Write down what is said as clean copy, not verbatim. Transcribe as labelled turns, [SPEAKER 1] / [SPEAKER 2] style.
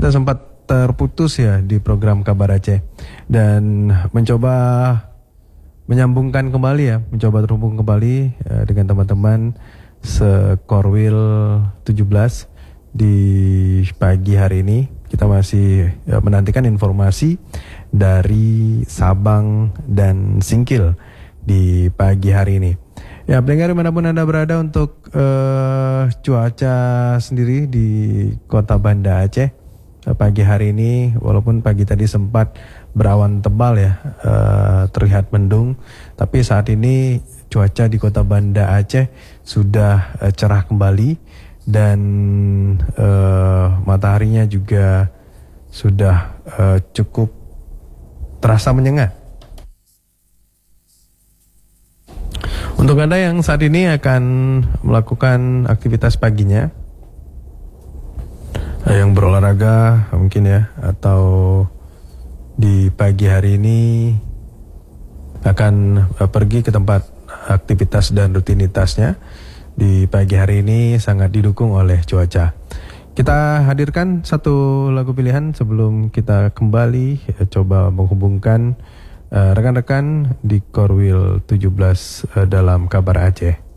[SPEAKER 1] kita sempat terputus ya di program Kabar Aceh dan mencoba menyambungkan kembali ya, mencoba terhubung kembali dengan teman-teman Sekorwil 17 di pagi hari ini. Kita masih menantikan informasi dari Sabang dan Singkil di pagi hari ini. Ya, pendengar dimanapun Anda berada, untuk cuaca sendiri di Kota Banda Aceh pagi hari ini, walaupun pagi tadi sempat berawan tebal ya, terlihat mendung, tapi saat ini cuaca di Kota Banda Aceh sudah cerah kembali dan mataharinya juga sudah cukup terasa menyengat. Untuk Anda yang saat ini akan melakukan aktivitas paginya, yang berolahraga mungkin ya, atau di pagi hari ini akan pergi ke tempat aktivitas dan rutinitasnya, di pagi hari ini sangat didukung oleh cuaca. Kita hadirkan satu lagu pilihan sebelum kita kembali coba menghubungkan rekan-rekan di Korwil 17 dalam Kabar Aceh.